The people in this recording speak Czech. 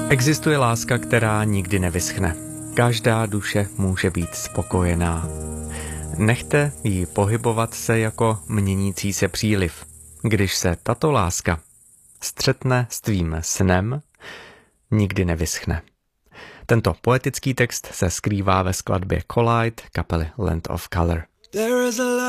Existuje láska, která nikdy nevyschne. Každá duše může být spokojená. Nechte ji pohybovat se jako měnící se příliv. Když se tato láska střetne s tvým snem, nikdy nevyschne. Tento poetický text se skrývá ve skladbě Collide kapely Land of Color.